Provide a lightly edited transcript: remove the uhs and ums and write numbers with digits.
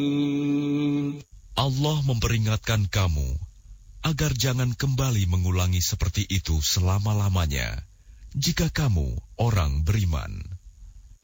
Allah memperingatkan kamu agar jangan kembali mengulangi seperti itu selama-lamanya, jika kamu orang beriman.